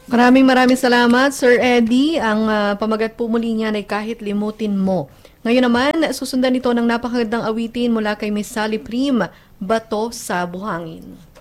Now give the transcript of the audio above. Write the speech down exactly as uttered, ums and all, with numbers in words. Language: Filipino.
Maraming maraming salamat, Sir Eddie. Ang ah, pamagat po muli niyan ay kahit limutin mo. Ngayon naman, susundan ito ng napakagandang awitin mula kay Miss Sally Prim, Bato sa Buhangin.